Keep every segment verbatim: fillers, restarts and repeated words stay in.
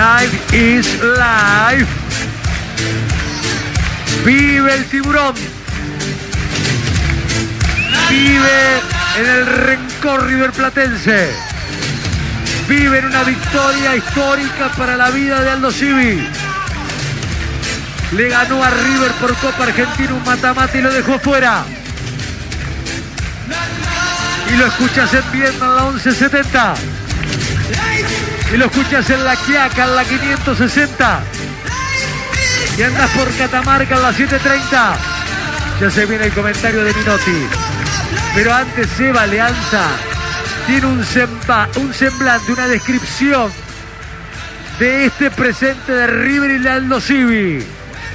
Live is life. Vive el tiburón. Vive en el rencor riverplatense. Vive en una victoria histórica para la vida de Aldo Civi. Le ganó a River por Copa Argentina un mata-mata y lo dejó fuera. Y lo escuchas en Viedma en la once setenta. Y lo escuchas en La Quiaca en la quinientos sesenta. Y andas por Catamarca en la siete treinta. Ya se viene el comentario de Minotti. Pero antes Seba Alianza tiene un, semba, un semblante, una descripción de este presente de River y de Aldo Civi.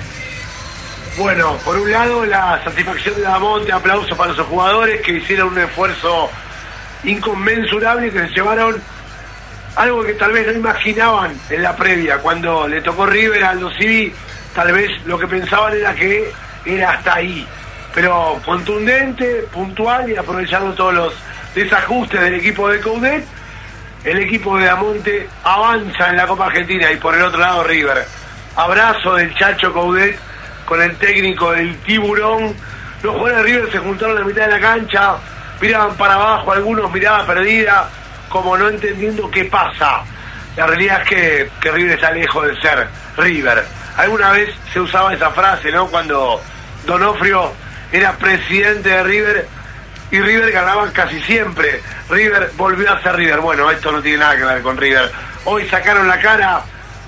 Bueno, por un lado la satisfacción de Damonte, aplausos para los jugadores que hicieron un esfuerzo inconmensurable y que se llevaron algo que tal vez no imaginaban en la previa. Cuando le tocó River a Aldo Civi, tal vez lo que pensaban era que era hasta ahí. Pero contundente, puntual y aprovechando todos los desajustes del equipo de Coudet, el equipo de Damonte avanza en la Copa Argentina. Y por el otro lado River. Abrazo del Chacho Coudet con el técnico del tiburón. Los jugadores de River se juntaron en la mitad de la cancha, miraban para abajo, algunos miraban perdida, como no entendiendo qué pasa. La realidad es que, que River está lejos de ser River. Alguna vez se usaba esa frase, ¿no? Cuando Donofrio era presidente de River y River ganaba casi siempre. River volvió a ser River. Bueno, esto no tiene nada que ver con River. Hoy sacaron la cara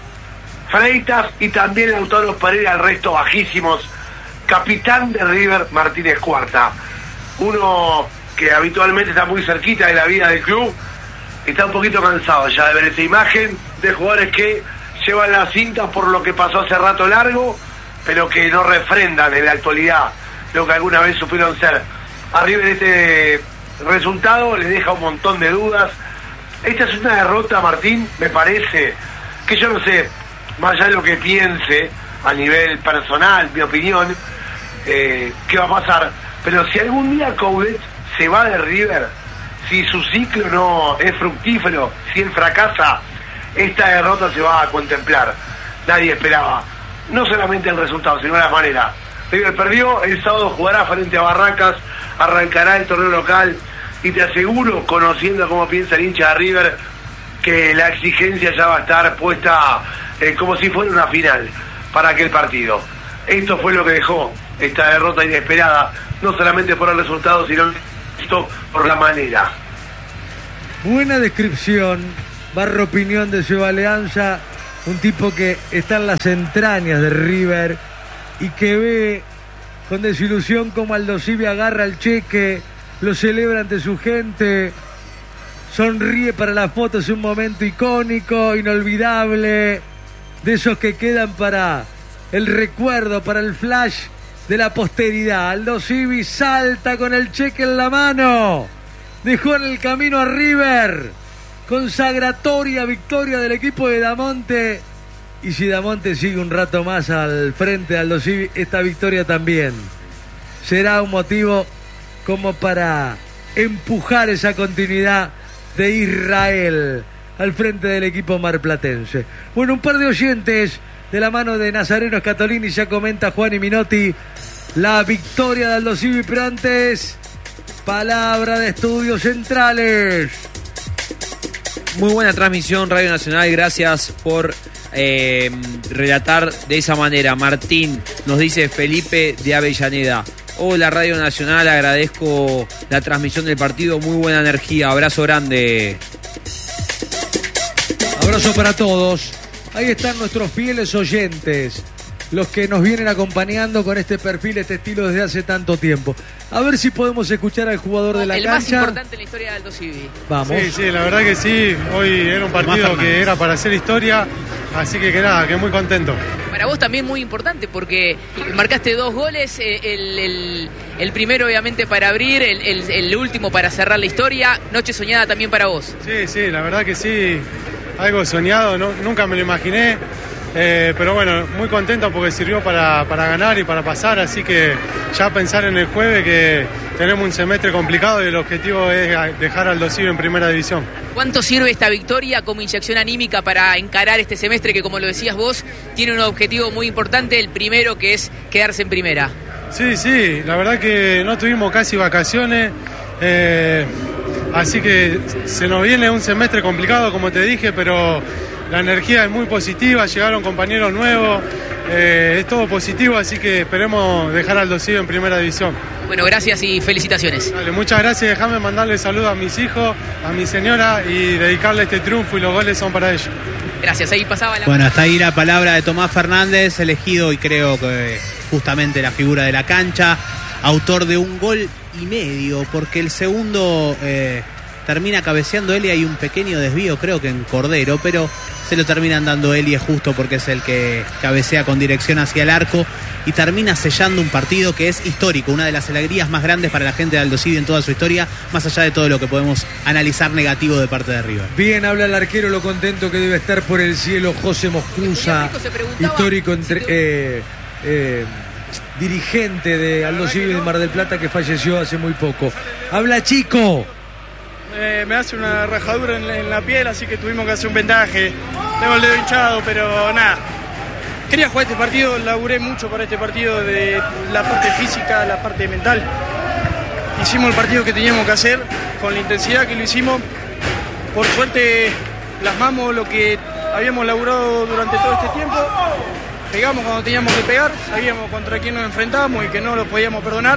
Freitas y también Lautaro Pereira, el resto bajísimos. Capitán de River, Martínez Cuarta. Uno que habitualmente está muy cerquita de la vida del club. Está un poquito cansado ya de ver esa imagen de jugadores que llevan la cinta por lo que pasó hace rato largo, pero que no refrendan en la actualidad lo que alguna vez supieron ser. A River este resultado le deja un montón de dudas. Esta es una derrota, Martín, me parece, que yo no sé, más allá de lo que piense a nivel personal, mi opinión, eh, qué va a pasar, pero si algún día Coudet se va de River, si su ciclo no es fructífero, si él fracasa, esta derrota se va a contemplar. Nadie esperaba, no solamente el resultado, sino la manera. River perdió, el sábado jugará frente a Barracas, arrancará el torneo local y te aseguro, conociendo cómo piensa el hincha de River, que la exigencia ya va a estar puesta eh, como si fuera una final para aquel partido. Esto fue lo que dejó esta derrota inesperada, no solamente por el resultado, sino por la manera. Buena descripción, barra opinión de Seba Alianza, un tipo que está en las entrañas de River y que ve con desilusión como Aldo Civi agarra el cheque, lo celebra ante su gente, sonríe para la foto, es un momento icónico, inolvidable, de esos que quedan para el recuerdo, para el flash de la posteridad. Aldo Civi salta con el cheque en la mano, dejó en el camino a River, consagratoria victoria del equipo de Damonte. Y si Damonte sigue un rato más al frente de Aldo Civi, esta victoria también será un motivo como para empujar esa continuidad de Israel al frente del equipo marplatense. Bueno, un par de oyentes de la mano de Nazareno Scatolini, ya comenta Juan y Minotti la victoria de Aldo Civi, pero antes, palabra de Estudios Centrales. Muy buena transmisión, Radio Nacional, gracias por eh, relatar de esa manera. Martín, nos dice Felipe de Avellaneda. Hola Radio Nacional, agradezco la transmisión del partido, muy buena energía, abrazo grande. Abrazo para todos. Ahí están nuestros fieles oyentes, los que nos vienen acompañando con este perfil, este estilo desde hace tanto tiempo. A ver si podemos escuchar al jugador de la el cancha. El más importante en la historia de Aldo Civi. Vamos. Sí, sí, la verdad que sí. Hoy era un partido que era para hacer historia, así que que nada, que muy contento. Para vos también muy importante porque marcaste dos goles, el, el, el primero obviamente para abrir, el, el, el último para cerrar la historia. Noche soñada también para vos. Sí, sí, la verdad que sí. Algo soñado, no, nunca me lo imaginé. Eh, pero bueno, muy contento porque sirvió para, para ganar y para pasar, así que ya pensar en el jueves que tenemos un semestre complicado y el objetivo es dejar al Aldo Civi en primera división. ¿Cuánto sirve esta victoria como inyección anímica para encarar este semestre que, como lo decías vos, tiene un objetivo muy importante, el primero, que es quedarse en primera? Sí, sí, la verdad que no tuvimos casi vacaciones, eh, así que se nos viene un semestre complicado, como te dije, pero la energía es muy positiva, llegaron compañeros nuevos, eh, es todo positivo, así que esperemos dejar al Aldo Civi en primera división. Bueno, gracias y felicitaciones. Dale, muchas gracias, déjame mandarle saludos a mis hijos, a mi señora y dedicarle este triunfo, y los goles son para ellos. Gracias, ahí pasaba la... Bueno, hasta ahí la palabra de Tomás Fernández, elegido y creo que justamente la figura de la cancha, autor de un gol y medio, porque el segundo eh, termina cabeceando él y hay un pequeño desvío, creo que en Cordero, pero se lo terminan dando él y es justo porque es el que cabecea con dirección hacia el arco y termina sellando un partido que es histórico, una de las alegrías más grandes para la gente de Aldo Civi en toda su historia, más allá de todo lo que podemos analizar negativo de parte de River. Bien, habla el arquero, lo contento que debe estar por el cielo José Moscusa, histórico entre, eh, eh, dirigente de Aldo Civi de Mar del Plata, que falleció hace muy poco. Habla Chico. Eh, me hace una rajadura en la, en la piel, así que tuvimos que hacer un vendaje. Tengo el dedo hinchado, pero nada. Quería jugar este partido, laburé mucho para este partido, de la parte física, la parte mental. Hicimos el partido que teníamos que hacer, con la intensidad que lo hicimos. Por suerte plasmamos lo que habíamos laburado durante todo este tiempo. Pegamos cuando teníamos que pegar, sabíamos contra quién nos enfrentábamos y que no lo podíamos perdonar.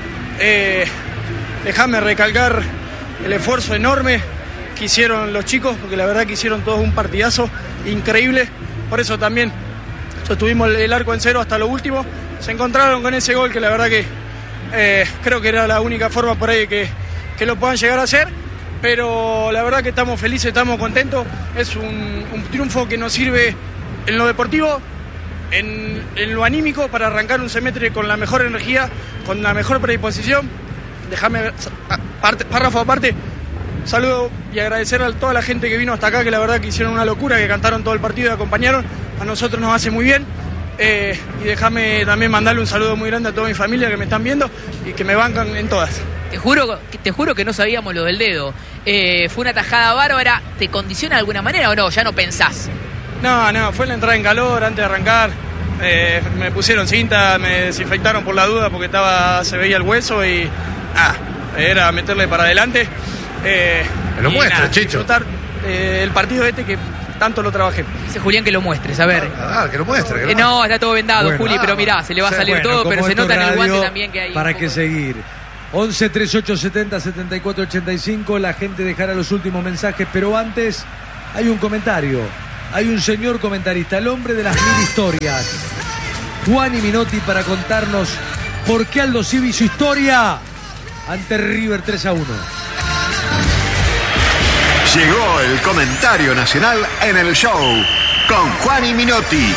Eh, Déjame recalcar el esfuerzo enorme que hicieron los chicos, porque la verdad que hicieron todos un partidazo increíble. Por eso también sostuvimos el arco en cero hasta lo último. Se encontraron con ese gol que la verdad que eh, creo que era la única forma por ahí que, que lo puedan llegar a hacer. Pero la verdad que estamos felices, estamos contentos. Es un, un triunfo que nos sirve en lo deportivo, en, en lo anímico, para arrancar un semestre con la mejor energía, con la mejor predisposición. Déjame, párrafo aparte, saludo y agradecer a toda la gente que vino hasta acá, que la verdad que hicieron una locura, que cantaron todo el partido y acompañaron. A nosotros nos hace muy bien. Eh, y déjame también mandarle un saludo muy grande a toda mi familia que me están viendo y que me bancan en todas. Te juro, te juro que no sabíamos lo del dedo. Eh, fue una tajada bárbara. ¿Te condiciona de alguna manera o no? Ya no pensás. No, no, fue la entrada en calor antes de arrancar. Eh, me pusieron cinta, me desinfectaron por la duda porque estaba, se veía el hueso y ah, era meterle para adelante. Eh, Me lo muestra, nada, Chicho. Disfrutar eh, el partido este que tanto lo trabajé. Dice Julián que lo muestres, a ver. Ah, ah, que lo muestre. Que lo Eh, no, está todo vendado, Bueno, Juli, ah, pero mirá, se le va a Sí, salir bueno, todo, pero como se esto nota en el radio, guante también que hay. ¿Para un qué poco- seguir? once treinta y ocho setenta setenta y cuatro ochenta y cinco, la gente dejará los últimos mensajes, pero antes hay un comentario. Hay un señor comentarista, el hombre de las mil historias, Juan y Minotti, para contarnos por qué Aldo Civi su historia ante River tres a uno. Llegó el comentario nacional en el show con Juan y Minotti.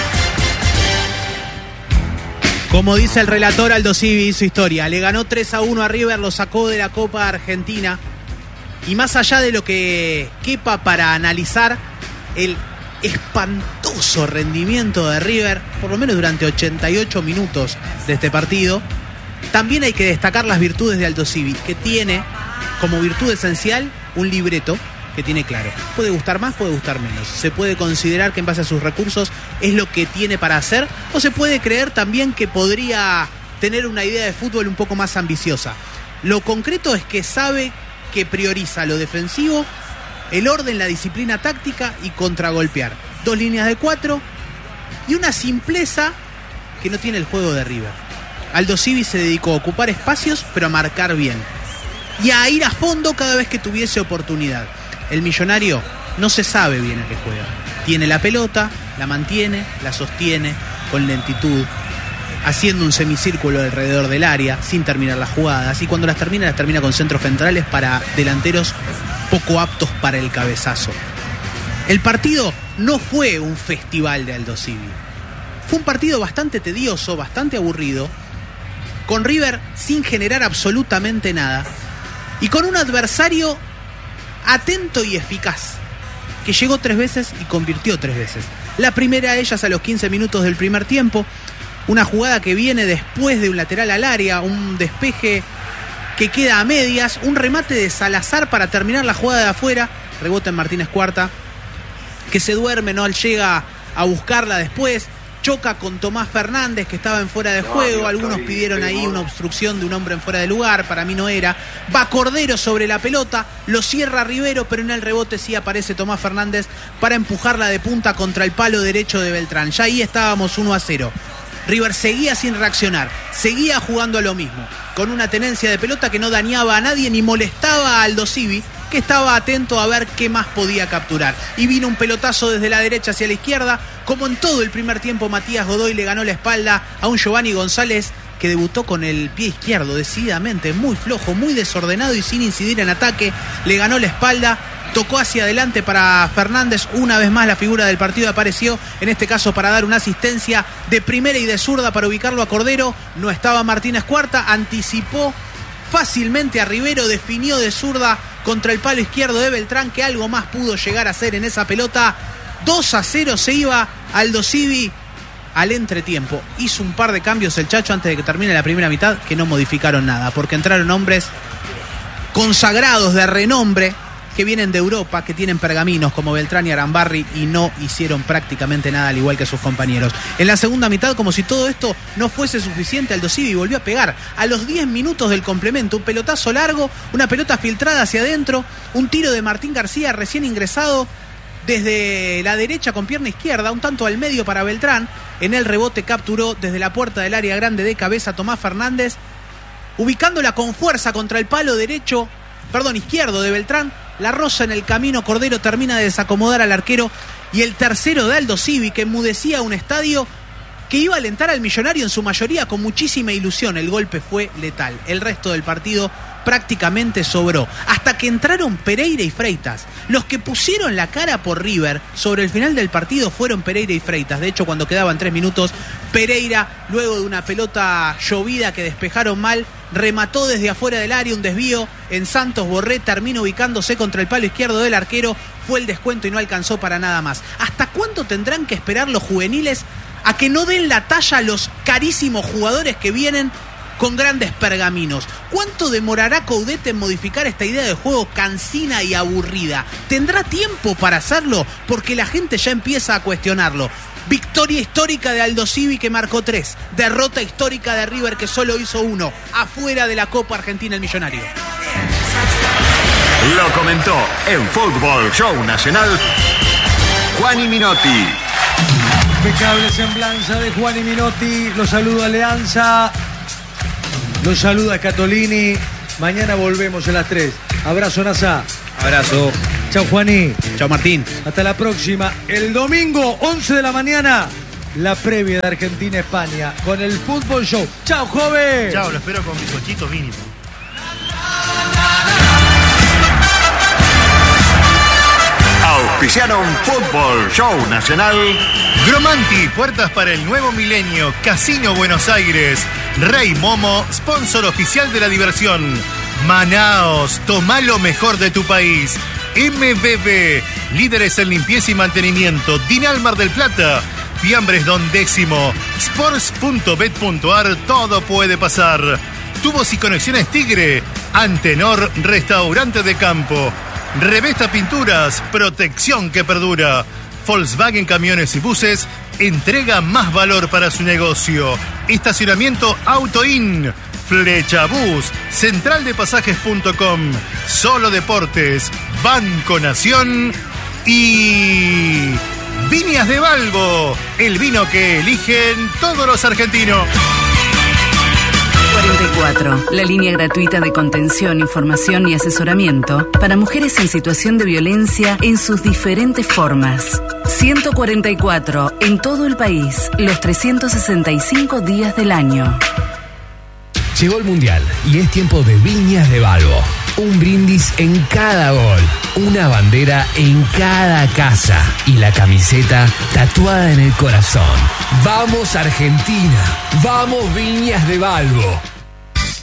Como dice el relator, Aldo Civi hizo historia. Le ganó tres a uno a River, lo sacó de la Copa Argentina. Y más allá de lo que quepa para analizar el espantoso rendimiento de River, por lo menos durante ochenta y ocho minutos de este partido, también hay que destacar las virtudes de Aldo Civi, que tiene como virtud esencial un libreto que tiene claro. Puede gustar más, puede gustar menos. Se puede considerar que en base a sus recursos es lo que tiene para hacer, o se puede creer también que podría tener una idea de fútbol un poco más ambiciosa. Lo concreto es que sabe que prioriza lo defensivo, el orden, la disciplina táctica y contragolpear. Dos líneas de cuatro y una simpleza que no tiene el juego de River. Aldo Civi se dedicó a ocupar espacios, pero a marcar bien. Y a ir a fondo cada vez que tuviese oportunidad. El millonario no se sabe bien a qué juega. Tiene la pelota, la mantiene, la sostiene con lentitud, haciendo un semicírculo alrededor del área, sin terminar las jugadas. Y cuando las termina, las termina con centros centrales para delanteros poco aptos para el cabezazo. El partido no fue un festival de Aldo Civi. Fue un partido bastante tedioso, bastante aburrido, con River sin generar absolutamente nada y con un adversario atento y eficaz, que llegó tres veces y convirtió tres veces. La primera de ellas a los quince minutos del primer tiempo. Una jugada que viene después de un lateral al área, un despeje que queda a medias, un remate de Salazar para terminar la jugada de afuera, rebota en Martínez Cuarta, que se duerme, no llega a buscarla después, choca con Tomás Fernández, que estaba en fuera de juego, algunos pidieron ahí una obstrucción de un hombre en fuera de lugar, para mí no era, va Cordero sobre la pelota, lo cierra Rivero, pero en el rebote sí aparece Tomás Fernández para empujarla de punta contra el palo derecho de Beltrán. Ya ahí estábamos uno a cero. River seguía sin reaccionar, seguía jugando a lo mismo, con una tenencia de pelota que no dañaba a nadie ni molestaba a Aldo Civi, que estaba atento a ver qué más podía capturar. Y vino un pelotazo desde la derecha hacia la izquierda, como en todo el primer tiempo Matías Godoy le ganó la espalda a un Giovanni González que debutó con el pie izquierdo decididamente, muy flojo, muy desordenado y sin incidir en ataque, le ganó la espalda. Tocó hacia adelante para Fernández, una vez más la figura del partido apareció, en este caso para dar una asistencia de primera y de zurda para ubicarlo a Cordero. No estaba Martínez Cuarta, anticipó fácilmente a Rivero, definió de zurda contra el palo izquierdo de Beltrán, que algo más pudo llegar a hacer en esa pelota. dos a cero se iba Aldo Civi al entretiempo. Hizo un par de cambios el Chacho antes de que termine la primera mitad que no modificaron nada, porque entraron hombres consagrados de renombre que vienen de Europa, que tienen pergaminos como Beltrán y Arambarri y no hicieron prácticamente nada al igual que sus compañeros. En la segunda mitad, como si todo esto no fuese suficiente, Aldo Civi volvió a pegar a los diez minutos del complemento, un pelotazo largo, una pelota filtrada hacia adentro, un tiro de Martín García recién ingresado desde la derecha con pierna izquierda, un tanto al medio para Beltrán. En el rebote capturó desde la puerta del área grande de cabeza Tomás Fernández, ubicándola con fuerza contra el palo derecho, perdón, izquierdo de Beltrán. La roza en el camino, Cordero termina de desacomodar al arquero y el tercero de Aldo Civi, que enmudecía un estadio que iba a alentar al Millonario en su mayoría con muchísima ilusión. El golpe fue letal. El resto del partido prácticamente sobró, hasta que entraron Pereira y Freitas. Los que pusieron la cara por River sobre el final del partido fueron Pereira y Freitas. De hecho, cuando quedaban tres minutos, Pereira, luego de una pelota llovida que despejaron mal, remató desde afuera del área, un desvío en Santos Borré, termina ubicándose contra el palo izquierdo del arquero, fue el descuento y no alcanzó para nada más. ¿Hasta cuándo tendrán que esperar los juveniles a que no den la talla a los carísimos jugadores que vienen con grandes pergaminos? ¿Cuánto demorará Coudet en modificar esta idea de juego cansina y aburrida? ¿Tendrá tiempo para hacerlo? Porque la gente ya empieza a cuestionarlo. Victoria histórica de Aldo Civi, que marcó tres. Derrota histórica de River, que solo hizo uno. Afuera de la Copa Argentina el Millonario. Lo comentó en Fútbol Show Nacional Juani Minotti. Impecable semblanza de Juani Minotti. Los saluda Alianza. Los saluda Catolini. Mañana volvemos a las tres. Abrazo, Nasa. Abrazo. Chau, Juani. Chau, Martín. Hasta la próxima. El domingo, once de la mañana, la previa de Argentina-España con el Fútbol Show. Chau, joven. Chau, lo espero con mis ochitos mínimos. Auspiciaron Fútbol Show Nacional. Gromanti, puertas para el nuevo milenio. Casino Buenos Aires. Rey Momo, sponsor oficial de la diversión. Manaos, toma lo mejor de tu país. M B B, líderes en limpieza y mantenimiento. Dinal Mar del Plata. Fiambres Don Décimo. Sports punto bet punto ar, todo puede pasar. Tubos y conexiones Tigre. Antenor, restaurante de campo. Revesta Pinturas, protección que perdura. Volkswagen Camiones y Buses, entrega más valor para su negocio. Estacionamiento Autoin. Flecha Bus, central de pasajes punto com, Solo Deportes, Banco Nación y Viñas de Balbo, el vino que eligen todos los argentinos. cuarenta y cuatro, la línea gratuita de contención, información y asesoramiento para mujeres en situación de violencia en sus diferentes formas. ciento cuarenta y cuatro, en todo el país, los trescientos sesenta y cinco días del año. Llegó el Mundial y es tiempo de Viñas de Balbo. Un brindis en cada gol, una bandera en cada casa y la camiseta tatuada en el corazón. ¡Vamos Argentina! ¡Vamos Viñas de Balbo!